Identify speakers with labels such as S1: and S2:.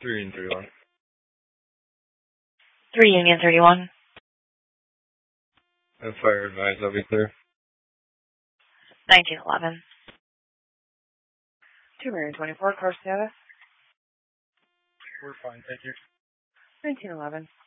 S1: 3 and 31.
S2: 3 Union 31.
S1: Fire advised, I'll be clear.
S2: 1911.
S3: 2 Marion 24, car status.
S1: We're fine, thank you.
S3: 1911.